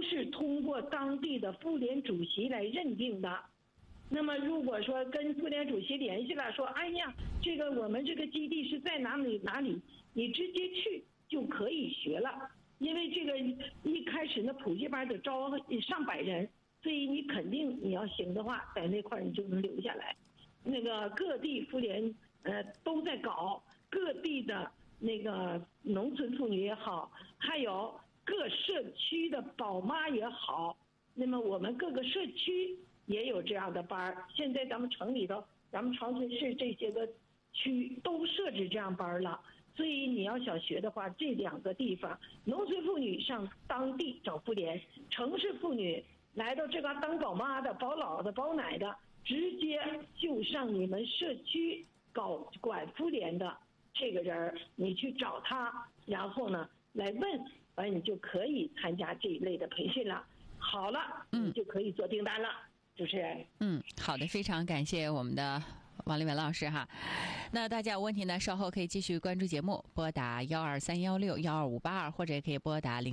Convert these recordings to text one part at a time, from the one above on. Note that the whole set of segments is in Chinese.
是通过当地的妇联主席来认定的。那么如果说跟妇联主席联系了，说哎呀，这个我们这个基地是在哪里，你直接去就可以学了。因为这个一开始呢普及班得招上百人，所以你肯定你要行的话，在那块你就能留下来。那个各地妇联都在搞，各地的那个农村妇女也好，还有各社区的宝妈也好，那么我们各个社区也有这样的班。现在咱们城里头，咱们长春市这些个区都设置这样班了。所以你要想学的话，这两个地方，农村妇女上当地找妇联，城市妇女来到这个当宝妈的、保老的、保奶的，直接就上你们社区管妇联的这个人，你去找他，然后呢来问，完你就可以参加这一类的培训了。好了，你就可以做订单了，主持人。 好的，非常感谢我们的王丽文老师哈。那大家有问题呢，稍后可以继续关注节目，拨打12316-12582，或者也可以拨打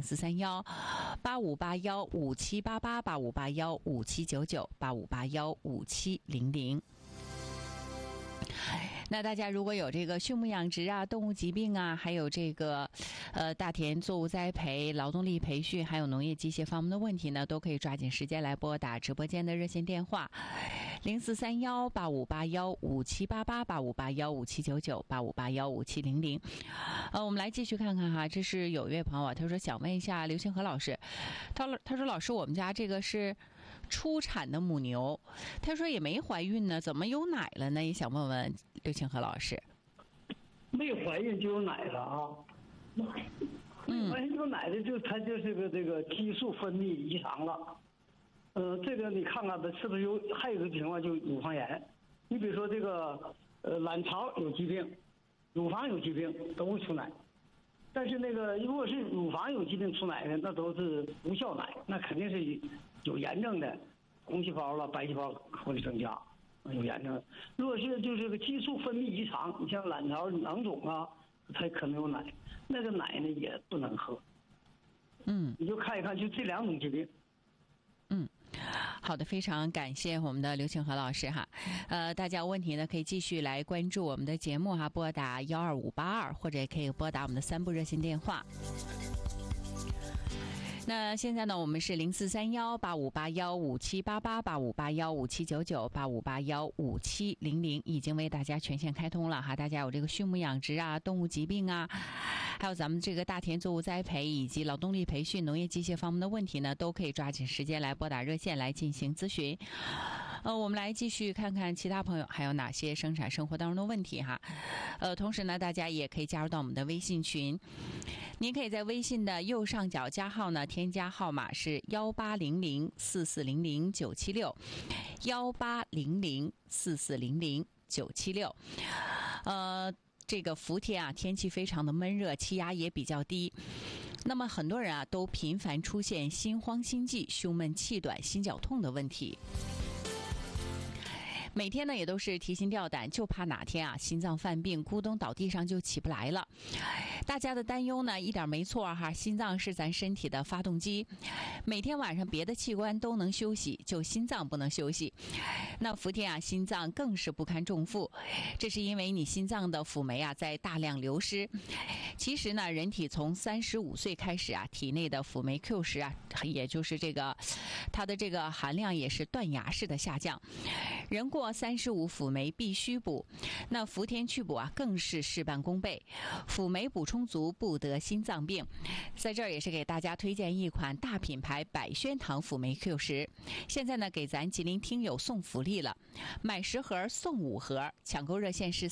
0431-8581-5788，8581-5799，8581-5700。那大家如果有这个畜牧养殖啊、动物疾病啊，还有这个大田作物栽培、劳动力培训，还有农业机械方面的问题呢，都可以抓紧时间来拨打直播间的热线电话0431-8581-5788，8581-5799，8581-5700。我们来继续看看哈，这是有一位朋友他说想问一下刘清和老师，他说老师，我们家这个是初产的母牛，他说也没怀孕呢，怎么有奶了呢？也想问问刘清和老师。 没怀孕就有奶了啊？没怀孕就有奶的，它就是这个激素分泌异常了。这个你看看吧，是不是还有一个情况就是乳房炎？你比如说这个卵巢有疾病，乳房有疾病都会出奶。但是那个如果是乳房有疾病出奶的，那都是无效奶，那肯定是有炎症的，红细胞了、白细胞会增加，有炎症。如果是就是个激素分泌异常，你像卵巢囊肿啊，才可能有奶，那个奶呢也不能喝。你就看一看，就这两种疾病。 好的，非常感谢我们的刘清和老师哈。大家有问题呢可以继续来关注我们的节目哈，拨打12582，或者也可以拨打我们的3部热线电话。那现在呢，我们是0431-8581-5788，8581-5799，8581-5700，已经为大家全线开通了哈。大家有这个畜牧养殖啊、动物疾病啊，还有咱们这个大田作物栽培以及劳动力培训、农业机械方面的问题呢，都可以抓紧时间来拨打热线来进行咨询。我们来继续看看其他朋友还有哪些生产生活当中的问题哈。同时呢，大家也可以加入到我们的微信群，您可以在微信的右上角加号呢，添加号码是1800-4400-976，1800-4400-976。这个伏天啊，天气非常的闷热，气压也比较低。那么很多人啊都频繁出现心慌心悸、胸闷气短、心绞痛的问题。每天呢也都是提心吊胆，就怕哪天啊心脏犯病，咕咚倒地上就起不来了。大家的担忧呢一点没错哈，心脏是咱身体的发动机，每天晚上别的器官都能休息，就心脏不能休息。那伏天啊，心脏更是不堪重负，这是因为你心脏的辅酶啊在大量流失。其实呢，人体从35岁开始啊，体内的辅酶 Q10啊，也就是这个它的这个含量也是断崖式的下降。人过35，辅酶必须补，那伏天去补啊，更是事半功倍。辅酶补充足，不得心脏病。在这儿也是给大家推荐一款大品牌百宣堂辅酶 Q10，现在呢给咱吉林听友送福利了，买10盒送5盒，抢购热线是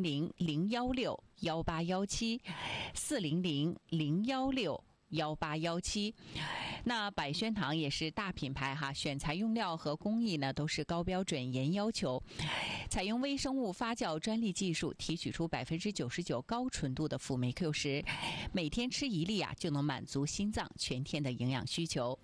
400-016-1817400-016-18117。那百宣堂也是大品牌哈，选材用料和工艺呢都是高标准严要求，采用微生物发酵专利技术，提取出99%高纯度的辅酶 Q10，每天吃1粒啊，就能满足心脏全天的营养需求。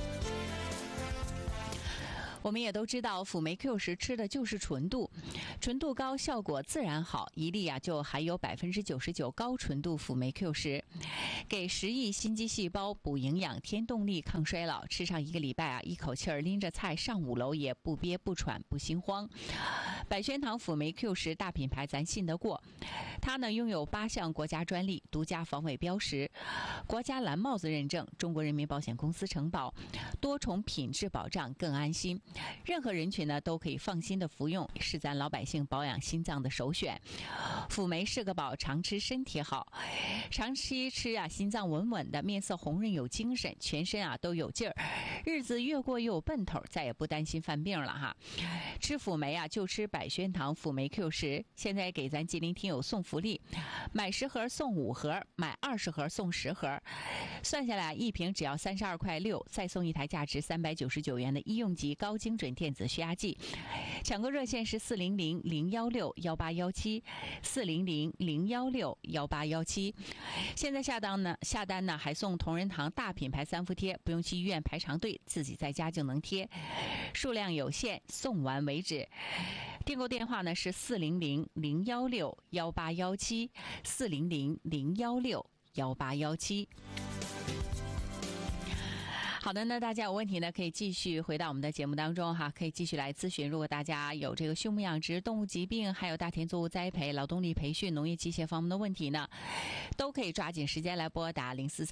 我们也都知道，辅酶 Q10吃的就是纯度，纯度高，效果自然好。1粒啊就含有99%高纯度辅酶 Q10， 给10亿心肌细胞补营养、添动力、抗衰老。吃上1个礼拜啊，一口气儿拎着菜上5楼也不憋不喘不心慌。百宣堂辅酶 Q10大品牌，咱信得过。它呢拥有8项国家专利、独家防伪标识、国家蓝帽子认证、中国人民保险公司承保，多重品质保障，更安心。任何人群呢都可以放心的服用，是咱老百姓保养心脏的首选。辅酶是个宝，常吃身体好。长期吃啊，心脏稳稳的，面色红润有精神，全身啊都有劲儿，日子越过越有奔头，再也不担心犯病了哈。吃辅酶啊，就吃百宣堂辅酶 Q10，现在给咱吉林听友送福利，买10盒送5盒，买20盒送10盒，算下来一瓶只要32.6块，再送一台价值399元的医用级高精准电子血压计。抢购热线是400-016-1817，400-016-1817。现在下单呢还送同仁堂大品牌3伏贴，不用去医院排长队，自己在家就能贴，数量有限，送完为止。订购电话呢是400-016-1817，400-016-1817。好的，那大家有问题呢，可以继续回到我们的节目当中哈，可以继续来咨询。如果大家有这个畜牧养殖、动物疾病，还有大田作物栽培、劳动力培训、农业机械方面的问题呢，都可以抓紧时间来拨打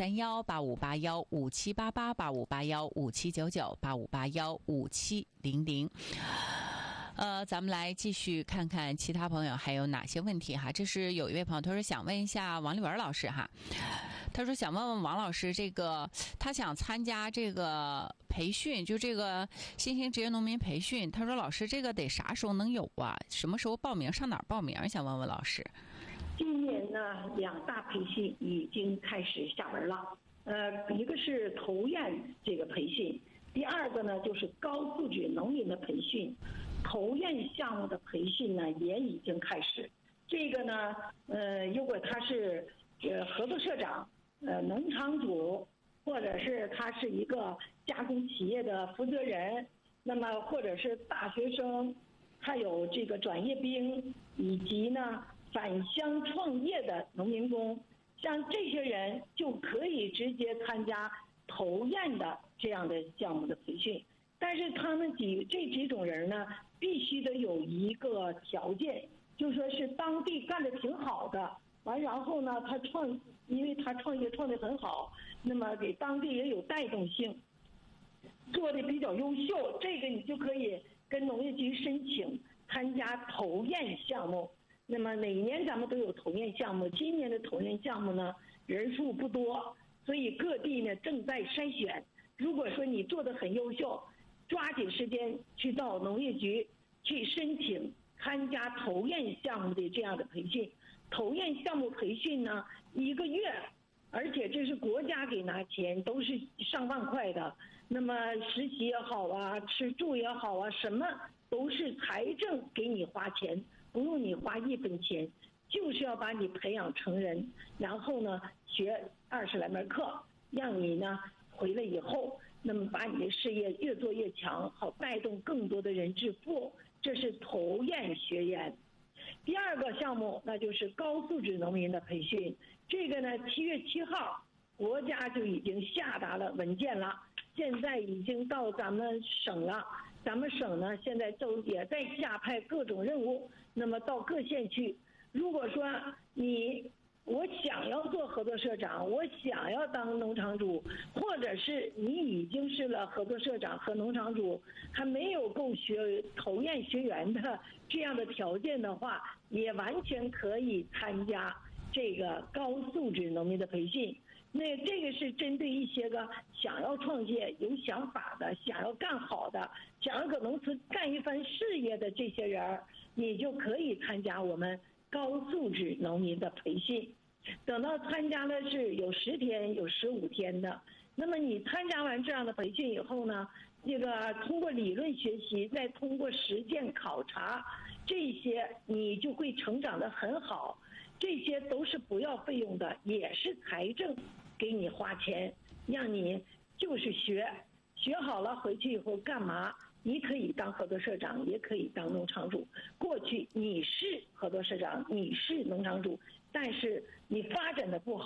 0431-8581-5788、8581-5799、8581-5700。咱们来继续看看其他朋友还有哪些问题哈。这是有一位朋友，他说想问一下王丽文老师哈，他说想问问王老师，这个他想参加这个培训，就这个新型职业农民培训，他说老师这个得啥时候能有啊？什么时候报名？上哪儿报名？想问问老师。 今年呢，2大培训已经开始下文了。一个是投院这个培训，第2个呢就是高素质农民的培训。投院项目的培训呢也已经开始。这个呢，如果他是合作社长、农场主，或者是他是一个加工企业的负责人，那么或者是大学生，还有这个转业兵，以及呢返乡创业的农民工，像这些人就可以直接参加投院的这样的项目的培训。但是他们这几种人呢，必须得有一个条件，就说是当地干得挺好的，然后呢因为他创业创得很好，那么给当地也有带动性，做得比较优秀，这个你就可以跟农业局申请参加投院项目。那么每年咱们都有投院项目，今年的投院项目呢人数不多，所以各地呢正在筛选。如果说你做得很优秀，抓紧时间去到农业局去申请参加投院项目的这样的培训。投院项目培训呢1个月，而且这是国家给拿钱，都是上万块的。那么实习也好啊，吃住也好啊，什么都是财政给你花钱，不用你花1分钱，就是要把你培养成人，然后呢学20来门课，让你呢回来以后，那么把你的事业越做越强，好带动更多的人致富。这是投院学员。第2个项目那就是高素质农民的培训，这个呢7月7号国家就已经下达了文件了，现在已经到咱们省了，咱们省呢现在都也在下派各种任务，那么到各县去。如果说我想要做合作社长，我想要当农场主，或者是你已经是了合作社长和农场主，还没有够投院学员的这样的条件的话，也完全可以参加这个高素质农民的培训。那这个是针对一些个想要创业、有想法的、想要干好的、想要搁农村干一番事业的这些人，你就可以参加我们高素质农民的培训。等到参加的是有10天有15天的，那么你参加完这样的培训以后呢，这个通过理论学习，再通过实践考察，这些你就会成长得很好。这些都是不要费用的，也是财政给你花钱，让你就是学好了回去以后干嘛？你可以当合作社长，也可以当农场主。过去你是合作社长，你是农场主，但是你发展的不好，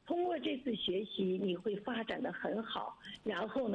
通过这次学习，你会发展得很好，然后呢。